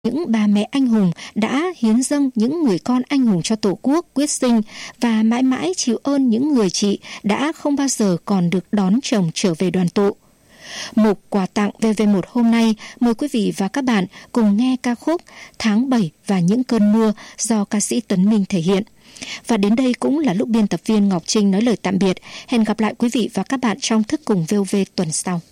những bà mẹ anh hùng đã hiến dâng những người con anh hùng cho Tổ quốc quyết sinh và mãi mãi chịu ơn những người chị đã không bao giờ còn được đón chồng trở về đoàn tụ. Mục quà tặng VV1 hôm nay mời quý vị và các bạn cùng nghe ca khúc Tháng 7 và những cơn mưa do ca sĩ Tấn Minh thể hiện. Và đến đây cũng là lúc biên tập viên Ngọc Trinh nói lời tạm biệt. Hẹn gặp lại quý vị và các bạn trong Thức Cùng VOV tuần sau.